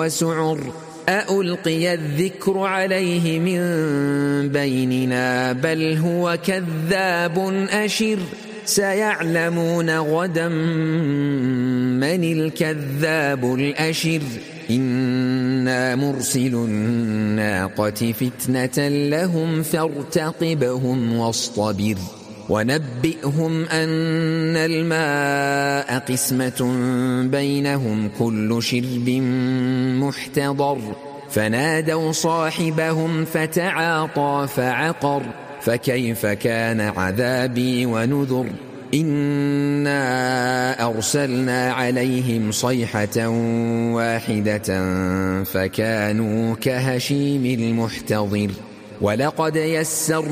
وسعر أألقي الذكر عليه من بيننا بل هو كذاب أشر سيعلمون غدا من الكذاب الأشر إنا مرسل الناقة فتنة لهم فارتقبهم واصطبر ونبئهم أن الماء قسمة بينهم كل شرب محتضر فنادوا صاحبهم فتعاطى فعقر فكيف كان عذابي ونذر إنا أرسلنا عليهم صيحة واحدة فكانوا كهشيم المحتضر ولقد يسرنا